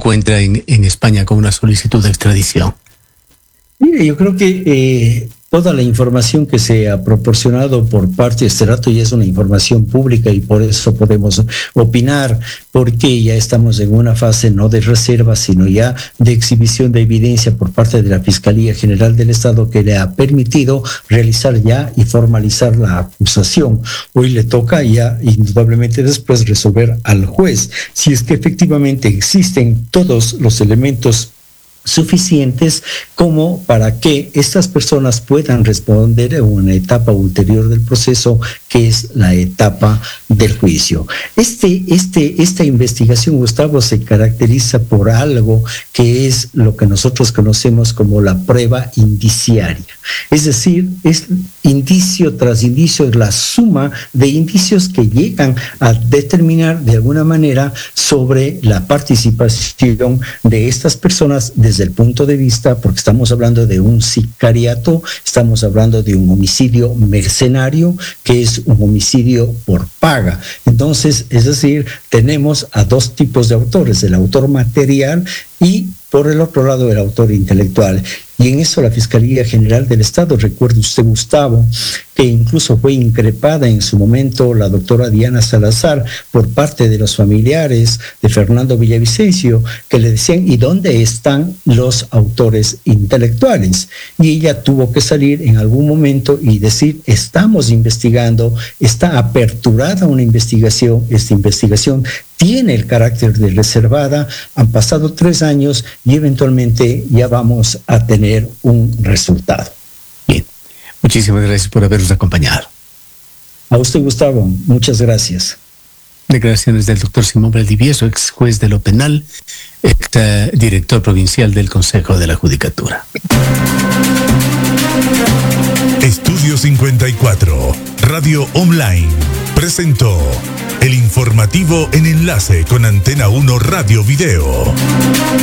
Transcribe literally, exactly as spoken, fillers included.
encuentra en, en España con una solicitud de extradición? Mire, yo creo que eh, toda la información que se ha proporcionado por parte de este rato ya es una información pública y por eso podemos opinar, porque ya estamos en una fase no de reserva, sino ya de exhibición de evidencia por parte de la Fiscalía General del Estado, que le ha permitido realizar ya y formalizar la acusación. Hoy le toca ya indudablemente después resolver al juez si es que efectivamente existen todos los elementos suficientes como para que estas personas puedan responder en una etapa ulterior del proceso, que es la etapa del juicio. Este, este, esta investigación, Gustavo, se caracteriza por algo que es lo que nosotros conocemos como la prueba indiciaria. Es decir, es indicio tras indicio, la suma de indicios que llegan a determinar de alguna manera sobre la participación de estas personas desde el punto de vista, porque estamos hablando de un sicariato, estamos hablando de un homicidio mercenario, que es un homicidio por paga. Entonces, es decir, tenemos a dos tipos de autores, el autor material y por el otro lado el autor intelectual. Y en eso la Fiscalía General del Estado, recuerde usted, Gustavo, que incluso fue increpada en su momento la doctora Diana Salazar por parte de los familiares de Fernando Villavicencio, que le decían, ¿y dónde están los autores intelectuales? Y ella tuvo que salir en algún momento y decir, estamos investigando, está aperturada una investigación, esta investigación tiene el carácter de reservada, han pasado tres años y eventualmente ya vamos a tener un resultado. Bien, muchísimas gracias por habernos acompañado. A usted, Gustavo, muchas gracias. Declaraciones del doctor Simón Valdivieso, ex juez de lo penal, ex uh, director provincial del Consejo de la Judicatura. Estudio cincuenta y cuatro, Radio Online, presentó el informativo en enlace con Antena uno Radio Video.